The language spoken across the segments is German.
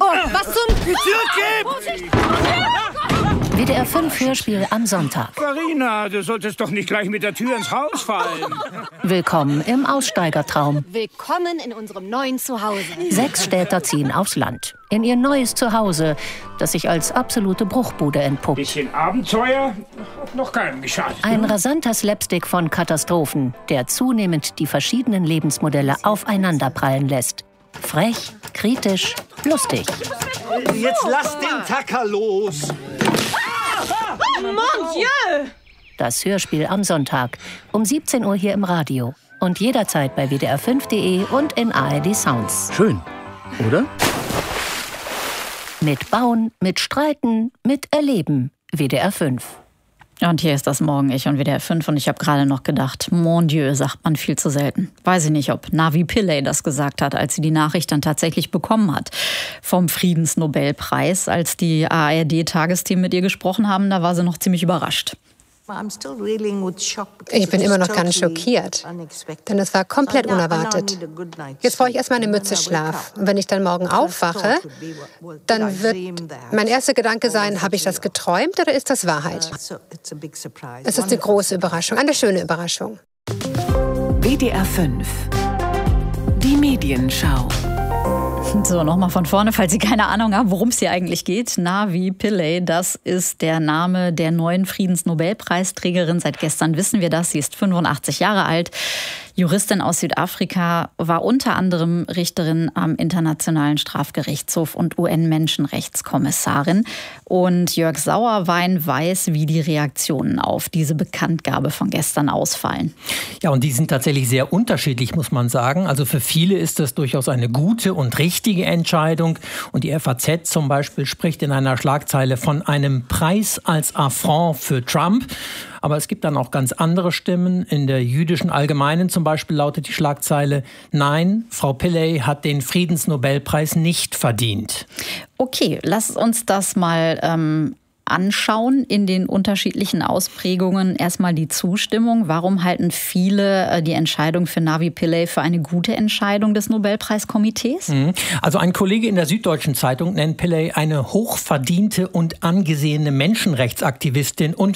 Oh, was zum... Türkipp! WDR 5 Hörspiel am Sonntag. Farina, du solltest doch nicht gleich mit der Tür ins Haus fallen. Willkommen im Aussteigertraum. Willkommen in unserem neuen Zuhause. 6 Städter ziehen aufs Land. In ihr neues Zuhause, das sich als absolute Bruchbude entpuppt. Bisschen Abenteuer hat noch keinem geschadet. Ein rasanter Slapstick von Katastrophen, der zunehmend die verschiedenen Lebensmodelle aufeinanderprallen lässt. Frech, kritisch, lustig. Jetzt lass den Tacker los! Mon Dieu! Das Hörspiel am Sonntag um 17 Uhr hier im Radio. Und jederzeit bei WDR5.de und in ARD Sounds. Schön, oder? Mit Bauen, mit Streiten, mit Erleben. WDR 5. Und hier ist das Morgen-Ich und WDR 5 und ich habe gerade noch gedacht, Mon Dieu, sagt man viel zu selten. Weiß ich nicht, ob Navi Pillay das gesagt hat, als sie die Nachricht dann tatsächlich bekommen hat vom Friedensnobelpreis. Als die ARD-Tagesteam mit ihr gesprochen haben, da war sie noch ziemlich überrascht. Ich bin immer noch ganz schockiert, denn es war komplett unerwartet. Jetzt brauche ich erstmal eine Mütze Schlaf. Und wenn ich dann morgen aufwache, dann wird mein erster Gedanke sein, habe ich das geträumt oder ist das Wahrheit? Es ist eine große Überraschung, eine schöne Überraschung. WDR 5. Die Medienschau. So, nochmal von vorne, falls Sie keine Ahnung haben, worum es hier eigentlich geht. Navi Pillay, das ist der Name der neuen Friedensnobelpreisträgerin. Seit gestern wissen wir das. Sie ist 85 Jahre alt, Juristin aus Südafrika, war unter anderem Richterin am Internationalen Strafgerichtshof und UN-Menschenrechtskommissarin. Und Jörg Sauerwein weiß, wie die Reaktionen auf diese Bekanntgabe von gestern ausfallen. Ja, und die sind tatsächlich sehr unterschiedlich, muss man sagen. Also für viele ist das durchaus eine gute und richtige Entscheidung. Und die FAZ zum Beispiel spricht in einer Schlagzeile von einem Preis als Affront für Trump. Aber es gibt dann auch ganz andere Stimmen. In der Jüdischen Allgemeinen zum Beispiel lautet die Schlagzeile: Nein, Frau Pillay hat den Friedensnobelpreis nicht verdient. Okay, lass uns das mal anschauen in den unterschiedlichen Ausprägungen. Erstmal die Zustimmung. Warum halten viele die Entscheidung für Navi Pillay für eine gute Entscheidung des Nobelpreiskomitees? Also ein Kollege in der Süddeutschen Zeitung nennt Pillay eine hochverdiente und angesehene Menschenrechtsaktivistin und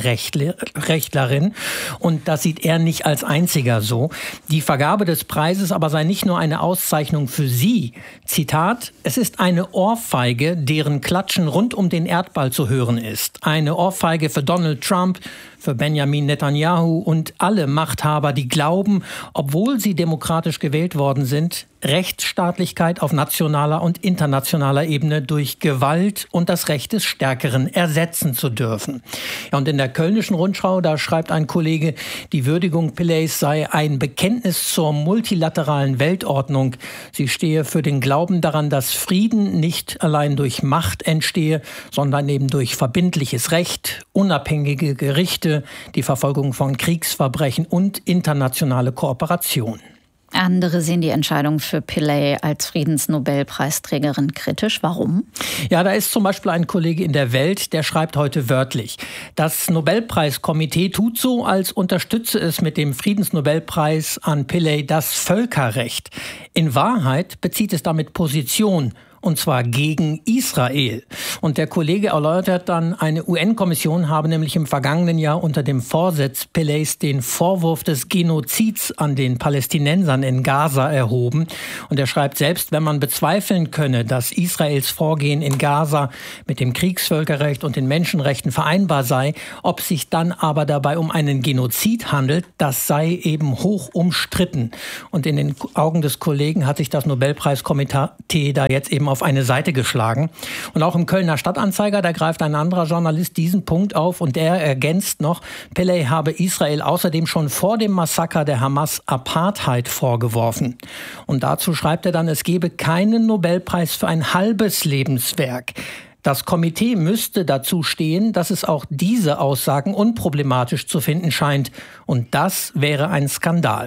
Völkerrechtlerin. Und das sieht er nicht als einziger so. Die Vergabe des Preises aber sei nicht nur eine Auszeichnung für sie. Zitat: Es ist eine Ohrfeige, deren Klatschen rund um den Erdball zu hören ist. Eine Ohrfeige für Donald Trump, für Benjamin Netanyahu und alle Machthaber, die glauben, obwohl sie demokratisch gewählt worden sind, Rechtsstaatlichkeit auf nationaler und internationaler Ebene durch Gewalt und das Recht des Stärkeren ersetzen zu dürfen. Ja, und in der Kölnischen Rundschau, da schreibt ein Kollege, die Würdigung Pillays sei ein Bekenntnis zur multilateralen Weltordnung. Sie stehe für den Glauben daran, dass Frieden nicht allein durch Macht entstehe, sondern eben durch verbindliches Recht, unabhängige Gerichte, die Verfolgung von Kriegsverbrechen und internationale Kooperation. Andere sehen die Entscheidung für Pillay als Friedensnobelpreisträgerin kritisch. Warum? Ja, da ist zum Beispiel ein Kollege in der Welt, der schreibt heute wörtlich: Das Nobelpreiskomitee tut so, als unterstütze es mit dem Friedensnobelpreis an Pillay das Völkerrecht. In Wahrheit bezieht es damit Position. Und zwar gegen Israel. Und der Kollege erläutert dann, eine UN-Kommission habe nämlich im vergangenen Jahr unter dem Vorsitz Pillays den Vorwurf des Genozids an den Palästinensern in Gaza erhoben. Und er schreibt, selbst wenn man bezweifeln könne, dass Israels Vorgehen in Gaza mit dem Kriegsvölkerrecht und den Menschenrechten vereinbar sei, ob sich dann aber dabei um einen Genozid handelt, das sei eben hoch umstritten. Und in den Augen des Kollegen hat sich das Nobelpreiskomitee da jetzt eben auf eine Seite geschlagen. Und auch im Kölner Stadtanzeiger, da greift ein anderer Journalist diesen Punkt auf und der ergänzt noch, Pillay habe Israel außerdem schon vor dem Massaker der Hamas Apartheid vorgeworfen. Und dazu schreibt er dann, es gebe keinen Nobelpreis für ein halbes Lebenswerk. Das Komitee müsste dazu stehen, dass es auch diese Aussagen unproblematisch zu finden scheint. Und das wäre ein Skandal.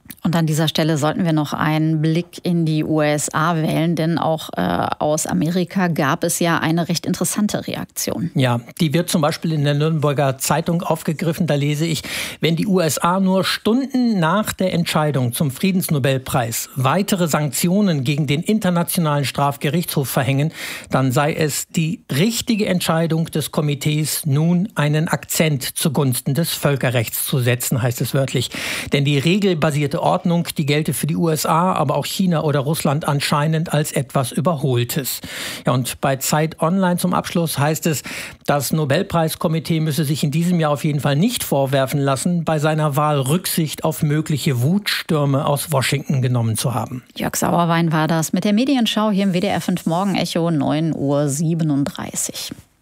Und an dieser Stelle sollten wir noch einen Blick in die USA wählen, denn auch aus Amerika gab es ja eine recht interessante Reaktion. Ja, die wird zum Beispiel in der Nürnberger Zeitung aufgegriffen. Da lese ich, wenn die USA nur Stunden nach der Entscheidung zum Friedensnobelpreis weitere Sanktionen gegen den Internationalen Strafgerichtshof verhängen, dann sei es die richtige Entscheidung des Komitees, nun einen Akzent zugunsten des Völkerrechts zu setzen, heißt es wörtlich. Denn die regelbasierte Ordnung, die gelte für die USA, aber auch China oder Russland anscheinend als etwas Überholtes. Ja, und bei Zeit Online zum Abschluss heißt es, das Nobelpreiskomitee müsse sich in diesem Jahr auf jeden Fall nicht vorwerfen lassen, bei seiner Wahl Rücksicht auf mögliche Wutstürme aus Washington genommen zu haben. Jörg Sauerwein war das mit der Medienschau hier im WDR 5 Morgen Echo 9:37 Uhr.